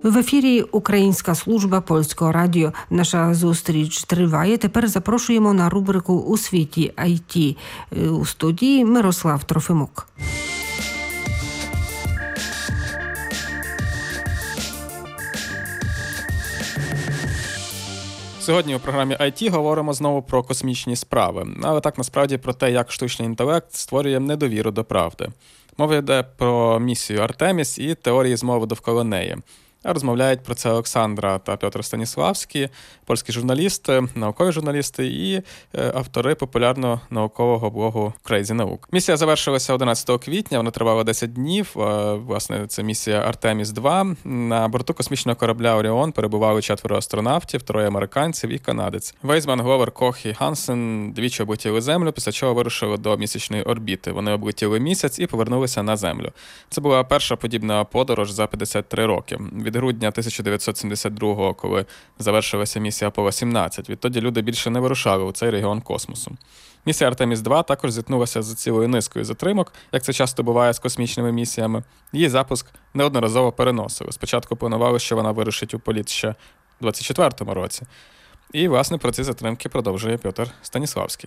В ефірі Українська служба Польського радіо. Наша зустріч триває. Тепер запрошуємо на рубрику «У світі IT». У студії Мирослав Трофимук. Сьогодні у програмі IT говоримо знову про космічні справи, але так насправді про те, як штучний інтелект створює недовіру до правди. Мова йде про місію Артеміс і теорії змови довкола неї. Розмовляють про це Олександра та Петр Станіславські, польські журналісти, наукові журналісти і автори популярного наукового блогу Crazy Nauk. Місія завершилася 11 квітня, вона тривала 10 днів. Власне, це місія Артеміс-2. На борту космічного корабля Оріон перебували 4 астронавтів, 3 американців і канадець. Вейзман, Гловер, Кох і Хансен двічі облетіли Землю, після чого вирушили до місячної орбіти. Вони облетіли місяць і повернулися на Землю. Це була перша подібна подорож за 53 роки. Від грудня 1972-го, коли завершилася місія Аполло-17. Відтоді люди більше не вирушали у цей регіон космосу. Місія Артеміс-2 також зіткнулася з цілою низкою затримок, як це часто буває з космічними місіями. Її запуск неодноразово переносили. Спочатку планували, що вона вирушить у політ ще у 2024 році. І, власне, про ці затримки продовжує Петр Станіславський.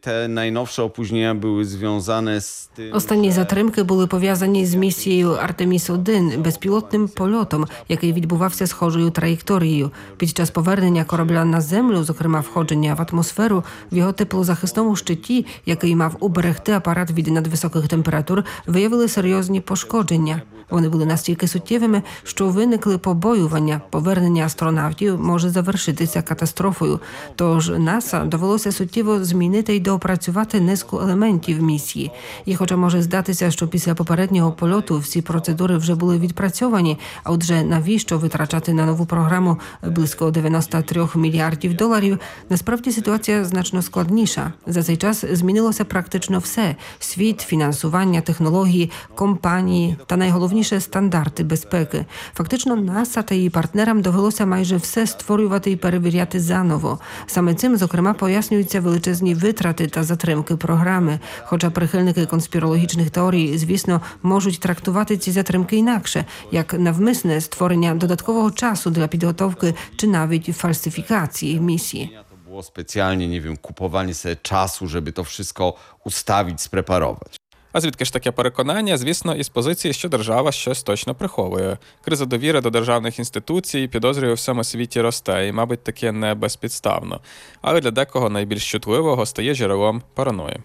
Останні затримки були пов'язані з місією Артеміс-1, безпілотним польотом, який відбувався схожою траєкторією. Під час повернення корабля на Землю, зокрема входження в атмосферу, в його теплозахисному щиті, який мав уберегти апарат від надвисоких температур, виявили серйозні пошкодження. Вони були настільки суттєвими, що виникли побоювання. Повернення астронавтів може завершитися катастрофою. Тож НАСА довелося суттєво змінити й доопрацювати низку елементів місії. І хоча може здатися, що після попереднього польоту всі процедури вже були відпрацьовані, а отже, навіщо витрачати на нову програму близько $93 мільярдів, насправді ситуація значно складніша. За цей час змінилося практично все – світ, фінансування, технології, компанії та найголовніше стандарти безпеки. Фактично, НАСА та її партнерам довелося майже все створювати і перевіряти заново. Саме цим, зокрема, пояснюються величезні витрати та затримки програми. Хоча прихильники конспірологічних теорій, звісно, можуть трактувати ці затримки інакше, як навмисне створення додаткового часу для підготовки чи навіть фальсифікації місії. Було спеціально, купування себе часу, щоб то все ustawić, spreparować. А звідки ж таке переконання? Звісно, із позиції, що держава щось точно приховує. Криза довіри до державних інституцій, підозрюю, у всьому світі росте, і, мабуть, таке не безпідставно. Але для декого найбільш чутливого стає джерелом параної.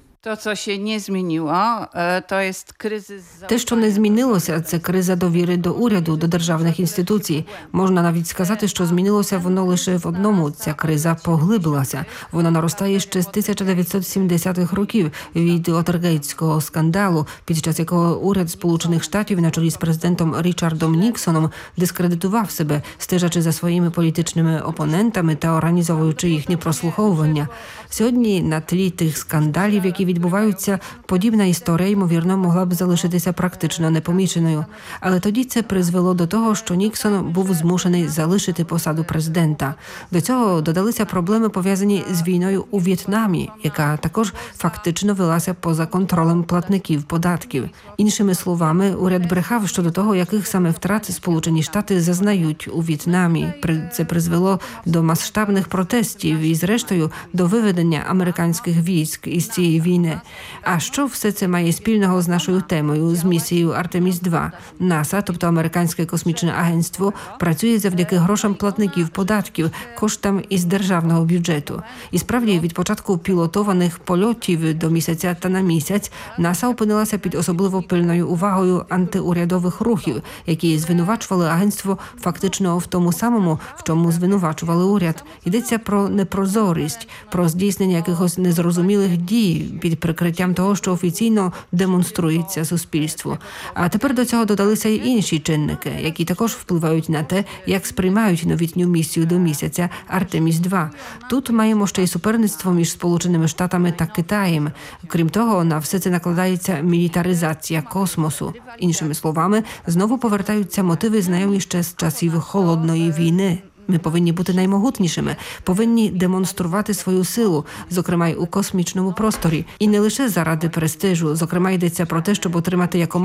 Те, що не змінилося, це криза довіри до уряду, до державних інституцій. Можна навіть сказати, що змінилося воно лише в одному. Ця криза поглибилася. Вона наростає ще з 1970-х років від Уотергейтського скандалу, під час якого уряд Сполучених Штатів на чолі з президентом Річардом Ніксоном дискредитував себе, стежачи за своїми політичними опонентами та організовуючи їхнє прослуховування. Сьогодні на тлі тих скандалів, які відбуваються, подібна історія, ймовірно, могла б залишитися практично непоміченою. Але тоді це призвело до того, що Ніксон був змушений залишити посаду президента. До цього додалися проблеми, пов'язані з війною у В'єтнамі, яка також фактично велася поза контролем платників податків. Іншими словами, уряд брехав щодо того, яких саме втрат Сполучені Штати зазнають у В'єтнамі. Це призвело до масштабних протестів і, зрештою, до виведення американських військ із цієї війни. А що все це має спільного з нашою темою, з місією Артеміс-2? НАСА, тобто Американське космічне агентство, працює завдяки грошам платників податків, коштам із державного бюджету. І справді, від початку пілотованих польотів до місяця та на місяць, НАСА опинилася під особливо пильною увагою антиурядових рухів, які звинувачували агентство фактично в тому самому, в чому звинувачували уряд. Йдеться про непрозорість, про здійснення якихось незрозумілих дій під прикриттям того, що офіційно демонструється суспільству. А тепер до цього додалися й інші чинники, які також впливають на те, як сприймають новітню місію до місяця Артеміс-2. Тут маємо ще й суперництво між Сполученими Штатами та Китаєм. Крім того, на все це накладається мілітаризація космосу. Іншими словами, знову повертаються мотиви, знайомі ще з часів Холодної війни. Ми повинні бути наймогутнішими, повинні демонструвати свою силу, зокрема й у космічному просторі. І не лише заради престижу, зокрема йдеться про те, щоб отримати якомога